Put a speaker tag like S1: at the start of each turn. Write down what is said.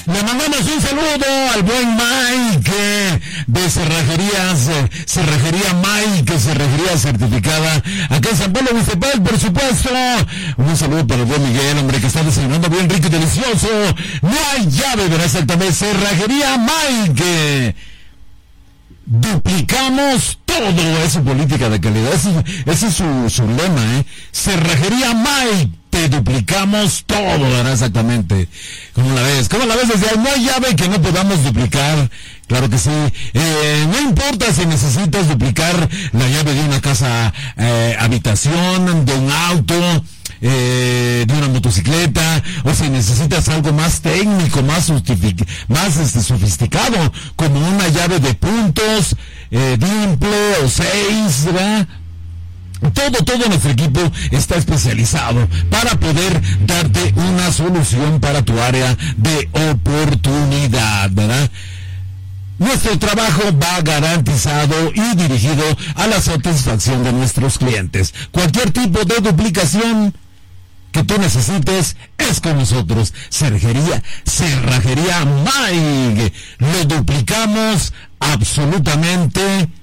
S1: Le mandamos un saludo al buen Mike de Cerrajería Mike, Cerrajería certificada acá en San Pablo, Huistepec, por supuesto. Un saludo para el buen Miguel, hombre, que está desayunando bien rico y delicioso. No hay llave, verá exactamente. Cerrajería Mike. Duplicamos todo, es su política de calidad, ese es su lema, Cerrajería Mike, te duplicamos todo, ¿verdad? Exactamente. ¿Cómo la ves? Desde ahí no hay llave que no podamos duplicar, claro que sí. No importa si necesitas duplicar la llave de una casa, habitación, de un auto, de una motocicleta, o si necesitas algo más técnico, más sofisticado, como una llave de puntos, dimple o 6, ¿verdad? Todo nuestro equipo está especializado para poder darte una solución para tu área de oportunidad, ¿verdad? Nuestro trabajo va garantizado y dirigido a la satisfacción de nuestros clientes. Cualquier tipo de duplicación que tú necesites es con nosotros. Cerrajería Mike. Lo duplicamos absolutamente